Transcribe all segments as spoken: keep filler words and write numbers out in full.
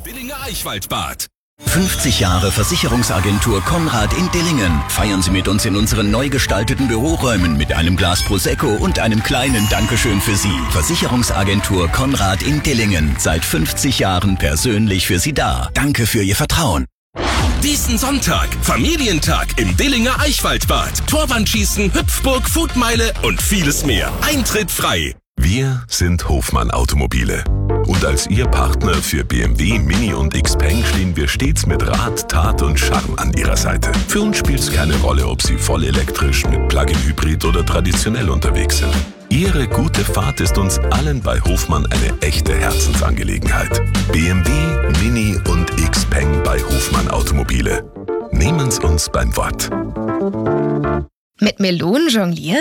Dillinger Eichwaldbad. fünfzig Jahre Versicherungsagentur Konrad in Dillingen. Feiern Sie mit uns in unseren neu gestalteten Büroräumen mit einem Glas Prosecco und einem kleinen Dankeschön für Sie. Versicherungsagentur Konrad in Dillingen. Seit fünfzig Jahren persönlich für Sie da. Danke für Ihr Vertrauen. Diesen Sonntag Familientag im Dillinger Eichwaldbad. Torwandschießen, Hüpfburg, Foodmeile und vieles mehr. Eintritt frei. Wir sind Hofmann Automobile. Und als Ihr Partner für B M W, Mini und Xpeng stehen wir stets mit Rat, Tat und Charme an Ihrer Seite. Für uns spielt es keine Rolle, ob Sie voll elektrisch, mit Plug-in-Hybrid oder traditionell unterwegs sind. Ihre gute Fahrt ist uns allen bei Hofmann eine echte Herzensangelegenheit. B M W, Mini und Xpeng bei Hofmann Automobile. Nehmen's uns beim Wort. Mit Melonen jonglieren?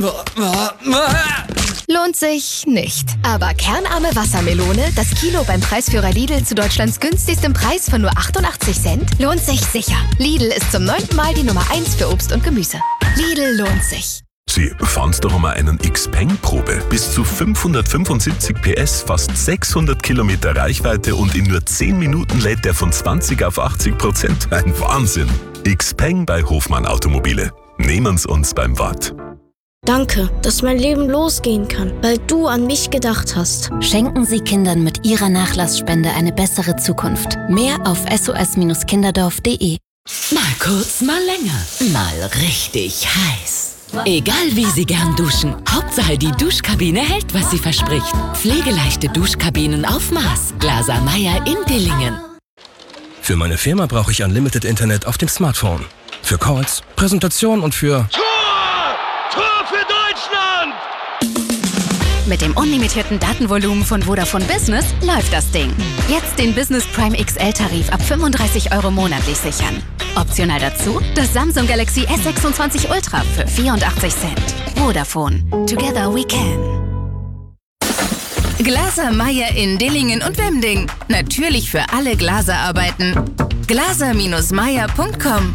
Lohnt sich nicht. Aber kernarme Wassermelone, das Kilo beim Preisführer Lidl zu Deutschlands günstigstem Preis von nur achtundachtzig Cent, lohnt sich sicher. Lidl ist zum neunten Mal die Nummer eins für Obst und Gemüse. Lidl lohnt sich. Sie fahren's doch mal einen Xpeng-Probe. Bis zu fünfhundertfünfundsiebzig P S, fast sechshundert Kilometer Reichweite und in nur zehn Minuten lädt der von zwanzig auf achtzig Prozent. Ein Wahnsinn. Xpeng bei Hofmann Automobile. Nehmen's uns beim Wort. Danke, dass mein Leben losgehen kann, weil du an mich gedacht hast. Schenken Sie Kindern mit Ihrer Nachlassspende eine bessere Zukunft. Mehr auf s o s kinderdorf punkt de. Mal kurz, mal länger, mal richtig heiß. Egal wie Sie gern duschen, Hauptsache die Duschkabine hält, was sie verspricht. Pflegeleichte Duschkabinen auf Maß. Glaser Meyer in Dillingen. Für meine Firma brauche ich Unlimited Internet auf dem Smartphone. Für Calls, Präsentationen und für... Tor! Tor für Deutschland! Mit dem unlimitierten Datenvolumen von Vodafone Business läuft das Ding. Jetzt den Business Prime X L-Tarif ab fünfunddreißig Euro monatlich sichern. Optional dazu das Samsung Galaxy S sechsundzwanzig Ultra für vierundachtzig Cent. Vodafone. Together we can. Glaser Meyer in Dillingen und Wemding. Natürlich für alle Glaserarbeiten. glaser Meyer punkt com.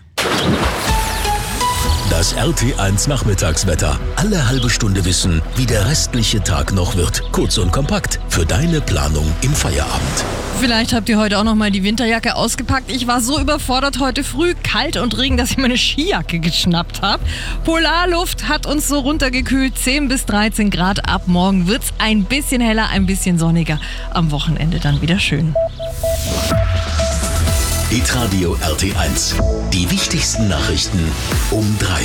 Das R T eins Nachmittagswetter. Alle halbe Stunde wissen, wie der restliche Tag noch wird. Kurz und kompakt für deine Planung im Feierabend. Vielleicht habt ihr heute auch noch mal die Winterjacke ausgepackt. Ich war so überfordert heute früh, kalt und Regen, dass ich meine Skijacke geschnappt habe. Polarluft hat uns so runtergekühlt, zehn bis dreizehn Grad. Ab morgen wird's ein bisschen heller, ein bisschen sonniger. Am Wochenende dann wieder schön. Hitradio R T eins. Die wichtigsten Nachrichten um drei.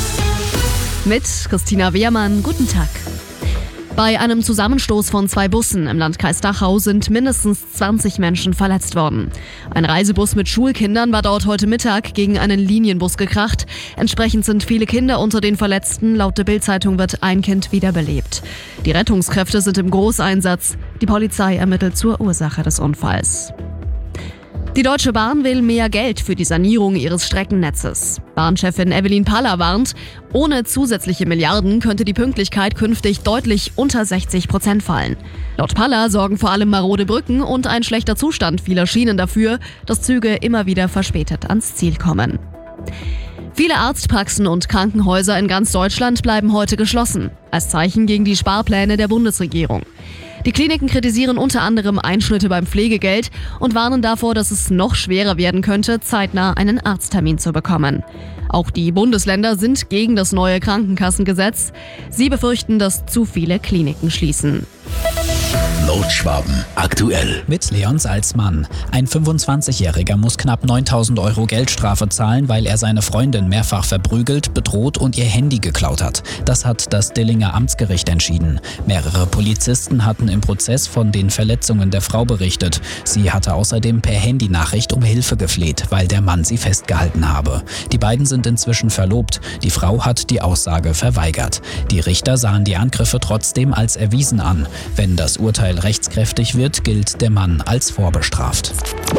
Mit Christina Wehrmann, guten Tag. Bei einem Zusammenstoß von zwei Bussen im Landkreis Dachau sind mindestens zwanzig Menschen verletzt worden. Ein Reisebus mit Schulkindern war dort heute Mittag gegen einen Linienbus gekracht. Entsprechend sind viele Kinder unter den Verletzten. Laut der Bild-Zeitung wird ein Kind wiederbelebt. Die Rettungskräfte sind im Großeinsatz. Die Polizei ermittelt zur Ursache des Unfalls. Die Deutsche Bahn will mehr Geld für die Sanierung ihres Streckennetzes. Bahnchefin Evelyn Paller warnt, ohne zusätzliche Milliarden könnte die Pünktlichkeit künftig deutlich unter sechzig Prozent fallen. Laut Paller sorgen vor allem marode Brücken und ein schlechter Zustand vieler Schienen dafür, dass Züge immer wieder verspätet ans Ziel kommen. Viele Arztpraxen und Krankenhäuser in ganz Deutschland bleiben heute geschlossen, als Zeichen gegen die Sparpläne der Bundesregierung. Die Kliniken kritisieren unter anderem Einschnitte beim Pflegegeld und warnen davor, dass es noch schwerer werden könnte, zeitnah einen Arzttermin zu bekommen. Auch die Bundesländer sind gegen das neue Krankenkassengesetz. Sie befürchten, dass zu viele Kliniken schließen. Nordschwaben aktuell. Mit Leon Salzmann. Ein fünfundzwanzigjähriger muss knapp neuntausend Euro Geldstrafe zahlen, weil er seine Freundin mehrfach verprügelt, bedroht und ihr Handy geklaut hat. Das hat das Dillinger Amtsgericht entschieden. Mehrere Polizisten hatten im Prozess von den Verletzungen der Frau berichtet. Sie hatte außerdem per Handynachricht um Hilfe gefleht, weil der Mann sie festgehalten habe. Die beiden sind inzwischen verlobt. Die Frau hat die Aussage verweigert. Die Richter sahen die Angriffe trotzdem als erwiesen an. Wenn das Urteil rechtskräftig wird, gilt der Mann als vorbestraft.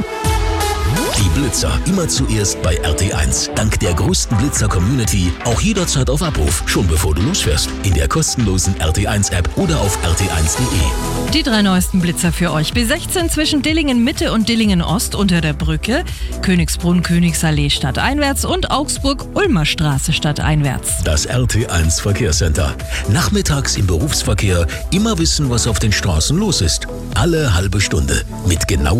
Die Blitzer immer zuerst bei R T eins. Dank der größten Blitzer-Community auch jederzeit auf Abruf, schon bevor du losfährst. In der kostenlosen R T eins App oder auf r t eins punkt de. Die drei neuesten Blitzer für euch. B sechzehn zwischen Dillingen Mitte und Dillingen Ost unter der Brücke, Königsbrunn Königsallee stadteinwärts und Augsburg Ulmer Straße stadteinwärts. Das R T eins Verkehrscenter. Nachmittags im Berufsverkehr immer wissen, was auf den Straßen los ist. Alle halbe Stunde mit genau